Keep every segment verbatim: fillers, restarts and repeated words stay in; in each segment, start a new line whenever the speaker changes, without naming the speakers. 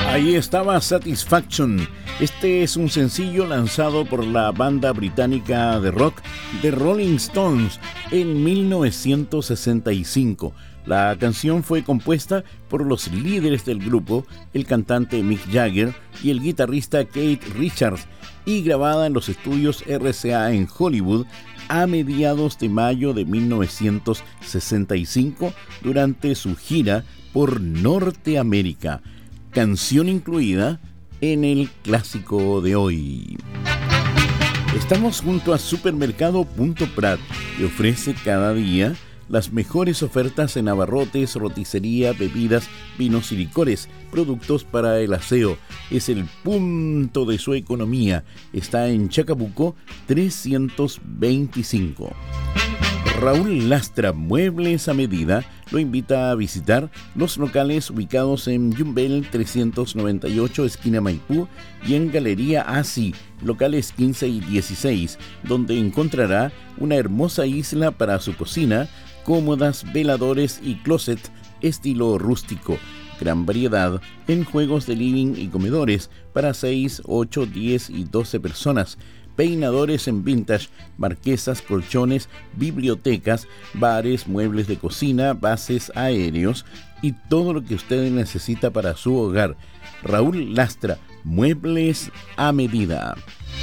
Ahí estaba Satisfaction. Este es un sencillo lanzado por la banda británica de rock The Rolling Stones en mil novecientos sesenta y cinco. La canción fue compuesta por los líderes del grupo, el cantante Mick Jagger y el guitarrista Keith Richards, y grabada en los estudios R C A en Hollywood a mediados de mayo de mil novecientos sesenta y cinco durante su gira por Norteamérica. Canción incluida en el clásico de hoy. Estamos junto a Supermercado Punto Prat, que ofrece cada día las mejores ofertas en abarrotes, roticería, bebidas, vinos y licores, productos para el aseo. Es el punto de su economía. Está en Chacabuco trescientos veinticinco. Raúl Lastra, Muebles a Medida, lo invita a visitar los locales ubicados en Yumbel trescientos noventa y ocho, esquina Maipú, y en Galería Asi, locales quince y dieciséis, donde encontrará una hermosa isla para su cocina, cómodas, veladores y closet estilo rústico. Gran variedad en juegos de living y comedores para seis, ocho, diez y doce personas. Peinadores en vintage, marquesas, colchones, bibliotecas, bares, muebles de cocina, bases aéreos y todo lo que usted necesita para su hogar. Raúl Lastra, Muebles a Medida.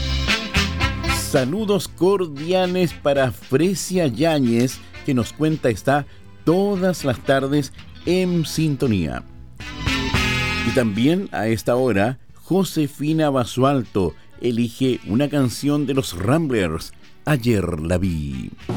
Saludos cordiales para Fresia Yáñez, que nos cuenta está todas las tardes en sintonía. Y también a esta hora, Josefina Basualto elige una canción de los Ramblers, Ayer la vi.